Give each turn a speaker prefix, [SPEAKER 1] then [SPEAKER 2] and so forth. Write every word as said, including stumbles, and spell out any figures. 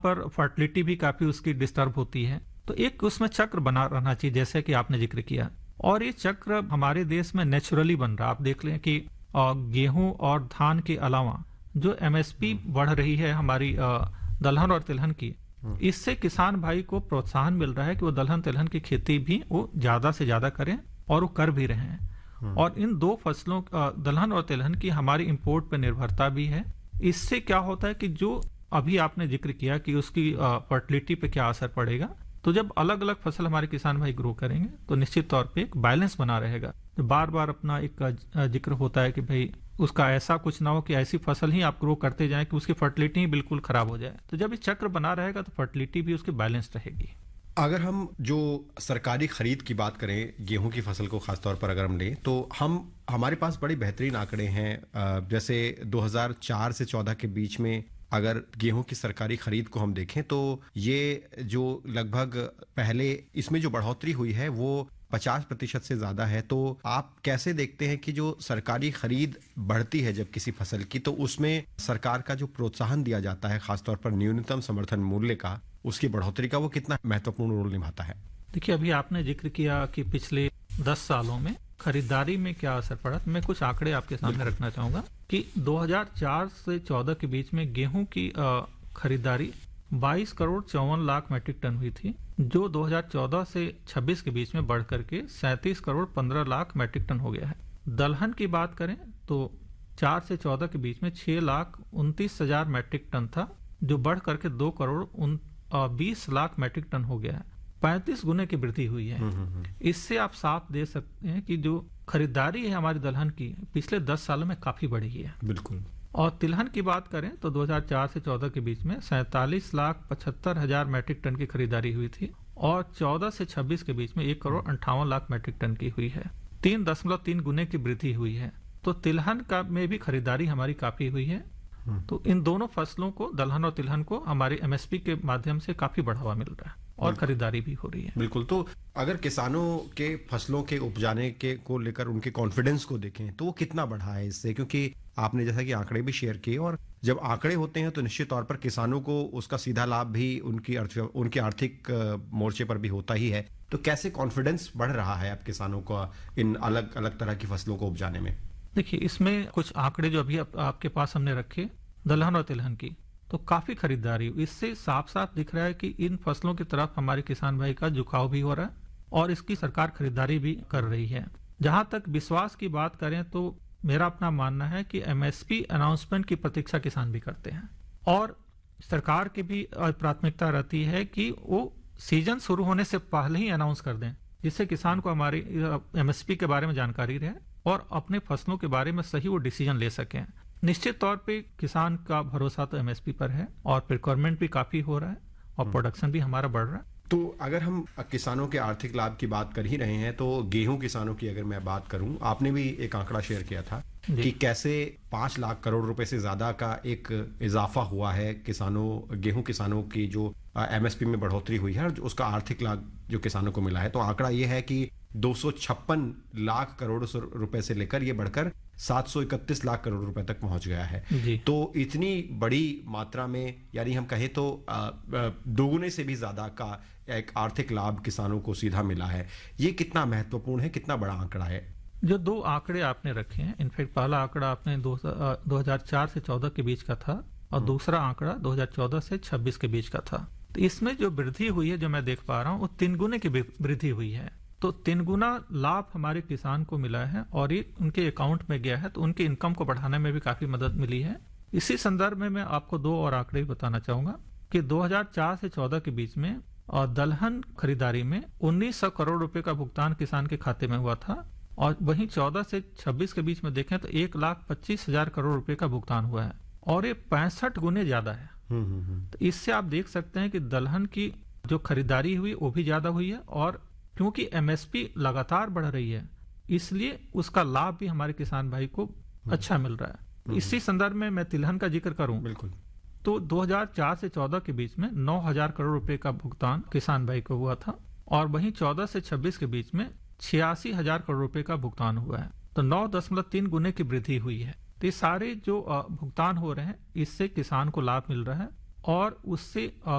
[SPEAKER 1] पर फर्टिलिटी भी काफी उसकी डिस्टर्ब होती है। तो एक उसमें चक्र बना रहना चाहिए, जैसे कि आपने जिक्र किया, और ये चक्र हमारे देश में नेचुरली बन रहा है। आप देख लें कि गेहूं और धान के अलावा जो एमएसपी बढ़ रही है हमारी दलहन और तिलहन की, इससे किसान भाई को प्रोत्साहन मिल रहा है कि वो दलहन तिलहन की खेती भी वो ज्यादा से ज्यादा करें, और वो कर भी रहे हैं। और इन दो फसलों दलहन और तिलहन की हमारी इंपोर्ट पर निर्भरता भी है। इससे क्या होता है कि जो अभी आपने जिक्र किया कि उसकी फर्टिलिटी पे क्या असर पड़ेगा, तो जब अलग अलग फसल हमारे किसान भाई ग्रो करेंगे तो निश्चित तौर पे एक बैलेंस बना रहेगा। तो बार बार अपना एक जिक्र होता है कि भाई उसका ऐसा कुछ ना हो कि ऐसी फसल ही आप ग्रो करते जाएं कि उसकी फर्टिलिटी ही बिल्कुल खराब हो जाए। तो जब ये चक्र बना रहेगा तो फर्टिलिटी भी उसकी बैलेंस रहेगी।
[SPEAKER 2] अगर हम जो सरकारी खरीद की बात करें गेहूं की फसल को खासतौर पर अगर हम लें, तो हम हमारे पास बड़े बेहतरीन आंकड़े हैं। जैसे दो हज़ार चार से चौदह के बीच में अगर गेहूं की सरकारी खरीद को हम देखें तो ये जो लगभग पहले इसमें जो बढ़ोतरी हुई है वो पचास प्रतिशत से ज्यादा है। तो आप कैसे देखते हैं कि जो सरकारी खरीद बढ़ती है जब किसी फसल की, तो उसमें सरकार का जो प्रोत्साहन दिया जाता है खासतौर पर न्यूनतम समर्थन मूल्य का, उसकी बढ़ोतरी का, वो कितना महत्वपूर्ण रोल निभाता है?
[SPEAKER 1] देखिए, अभी आपने जिक्र किया कि पिछले दस सालों में खरीदारी में क्या असर पड़ा। तो मैं कुछ आंकड़े आपके सामने रखना चाहूंगा कि दो हज़ार चार से चौदह के बीच में गेहूं की खरीदारी बाईस करोड़ चौवन लाख मैट्रिक टन हुई थी, जो दो हज़ार चौदह से छब्बीस के बीच में बढ़ करके सैंतीस करोड़ पंद्रह लाख मैट्रिक टन हो गया है। दलहन की बात करें तो चार से चौदह के बीच में छह लाख उनतीस हजार मैट्रिक टन था, जो बढ़ करके दो करोड़ उन बीस लाख मैट्रिक टन हो गया है। पैंतीस गुने की वृद्धि हुई है। इससे आप साफ दे सकते हैं कि जो खरीदारी है हमारी दलहन की पिछले दस सालों में काफी बढ़ी है।
[SPEAKER 2] बिल्कुल।
[SPEAKER 1] और तिलहन की बात करें तो दो हज़ार चार से चौदह के बीच में सैंतालीस लाख पचहत्तर हजार मैट्रिक टन की खरीदारी हुई थी, और चौदह से छब्बीस के बीच में एक करोड़ अंठावन लाख मैट्रिक टन की हुई है। तीन दशमलव तीन गुने की वृद्धि हुई है। तो तिलहन का में भी खरीदारी हमारी काफी हुई है। तो इन दोनों फसलों को, दलहन और तिलहन को, हमारे एमएसपी के माध्यम से काफी बढ़ावा मिल रहा है और खरीदारी भी हो रही है।
[SPEAKER 2] बिल्कुल। तो अगर किसानों के फसलों के उपजाने के को लेकर उनके कॉन्फिडेंस को देखें तो वो कितना बढ़ा है इससे, क्योंकि आपने जैसा कि आंकड़े भी शेयर किए, और जब आंकड़े होते हैं तो निश्चित तौर पर किसानों को उसका सीधा लाभ भी उनकी अर्थ उनके आर्थिक मोर्चे पर भी होता ही है। तो कैसे कॉन्फिडेंस बढ़ रहा है अब किसानों का इन अलग अलग तरह की फसलों को उपजाने में?
[SPEAKER 1] देखिए, इसमें कुछ आंकड़े जो अभी आप, आपके पास हमने रखे दलहन और तिलहन की, तो काफी खरीदारी, इससे साफ साफ दिख रहा है कि इन फसलों की तरफ हमारे किसान भाई का झुकाव भी हो रहा है और इसकी सरकार खरीदारी भी कर रही है। जहां तक विश्वास की बात करें तो मेरा अपना मानना है कि एमएसपी अनाउंसमेंट की प्रतीक्षा किसान भी करते हैं, और सरकार की भी प्राथमिकता रहती है कि वो सीजन शुरू होने से पहले ही अनाउंस कर दें, जिससे किसान को हमारी एमएसपी के बारे में जानकारी रहे और अपने फसलों के बारे में सही वो डिसीजन ले सकें। निश्चित तौर पे किसान का भरोसा तो एमएसपी पर है, और प्रिक्योरमेंट भी काफी हो रहा है और प्रोडक्शन भी हमारा बढ़ रहा है।
[SPEAKER 2] तो अगर हम किसानों के आर्थिक लाभ की बात कर ही रहे हैं तो गेहूं किसानों की अगर मैं बात करूं, आपने भी एक आंकड़ा शेयर किया था कि कैसे पांच लाख करोड़ रुपए से ज्यादा का एक इजाफा हुआ है किसानों गेहूं किसानों की जो एमएसपी में बढ़ोतरी हुई है और उसका आर्थिक लाभ जो किसानों को मिला है। तो आंकड़ा ये है कि दो सौ छप्पन लाख करोड़ रुपए से लेकर ये बढ़कर सात सौ इकतीस लाख करोड़ रुपए तक पहुंच गया है। तो इतनी बड़ी मात्रा में, यानी हम कहें तो दोगुने से भी ज्यादा का एक आर्थिक लाभ किसानों को सीधा मिला है। ये कितना महत्वपूर्ण है, कितना बड़ा आंकड़ा है?
[SPEAKER 1] जो दो आंकड़े आपने रखे हैं, इनफैक्ट पहला आंकड़ा आपने दो हजार चार से चौदह के बीच का था और दूसरा आंकड़ा दो हजार चौदह से छब्बीस के बीच का था। तो इसमें जो वृद्धि हुई है, जो मैं देख पा रहा हूँ, वो तीन गुने की वृद्धि हुई है। तो तीन गुना लाभ हमारे किसान को मिला है और ये उनके अकाउंट में गया है, तो उनके इनकम को बढ़ाने में भी काफी मदद मिली है। इसी संदर्भ में मैं आपको दो और आंकड़े बताना चाहूंगा कि दो हजार चार से चौदह के बीच में और दलहन खरीदारी में उन्नीस सौ करोड़ रुपए का भुगतान किसान के खाते में हुआ था, और वहीं चौदह से छब्बीस के बीच में देखें तो एक लाख पच्चीस हजार करोड़ रुपए का भुगतान हुआ है, और ये पैंसठ गुने ज्यादा है। तो इससे आप देख सकते हैं कि दलहन की जो खरीदारी हुई वो भी ज्यादा हुई है, और क्योंकि एमएसपी लगातार बढ़ रही है इसलिए उसका लाभ भी हमारे किसान भाई को अच्छा मिल रहा है। इसी संदर्भ में मैं तिलहन का जिक्र करूं, बिल्कुल, तो दो हजार चार से चौदह के बीच में नौ हजार करोड़ रुपए का भुगतान किसान भाई को हुआ था, और वहीं चौदह से छब्बीस के बीच में छियासी हजार करोड़ रुपए का भुगतान हुआ है। तो नौ दशमलव तीन गुने की वृद्धि हुई है। तो ये सारे जो भुगतान हो रहे हैं इससे किसान को लाभ मिल रहा है, और उससे